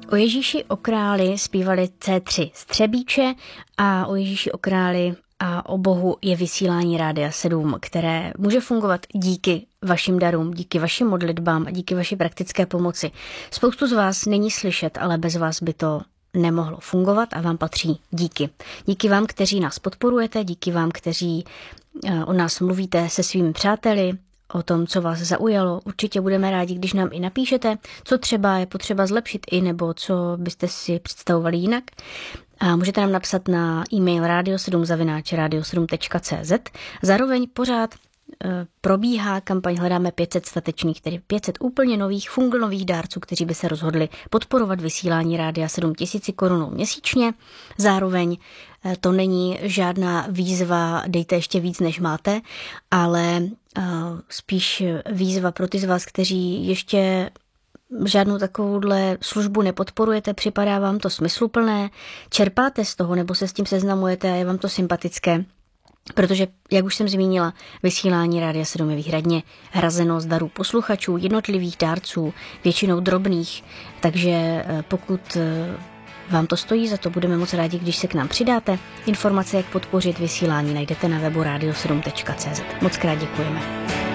O Ježíši o králi zpívali C3 Střebíče a o Ježíši o králi a o Bohu je vysílání Rádia 7, které může fungovat díky vašim darům, díky vašim modlitbám a díky vaší praktické pomoci. Spoustu z vás není slyšet, ale bez vás by to nemohlo fungovat a vám patří díky. Díky vám, kteří nás podporujete, díky vám, kteří o nás mluvíte se svými přáteli, o tom, co vás zaujalo. Určitě budeme rádi, když nám i napíšete, co třeba je potřeba zlepšit i nebo co byste si představovali jinak. A můžete nám napsat na e-mail radio7@radio7.cz. Zároveň pořád probíhá kampaň Hledáme 500 statečných, tedy 500 úplně nových, nových dárců, kteří by se rozhodli podporovat vysílání Rádia 7 000 korunou měsíčně. Zároveň to není žádná výzva, dejte ještě víc, než máte, ale spíš výzva pro ty z vás, kteří ještě žádnou takovouhle službu nepodporujete, připadá vám to smysluplné, čerpáte z toho nebo se s tím seznamujete a je vám to sympatické. Protože, jak už jsem zmínila, vysílání Rádia 7 je výhradně hrazeno z darů posluchačů, jednotlivých dárců, většinou drobných, takže pokud vám to stojí za to, budeme moc rádi, když se k nám přidáte. Informace, jak podpořit vysílání, najdete na webu radio7.cz. Moc krát děkujeme.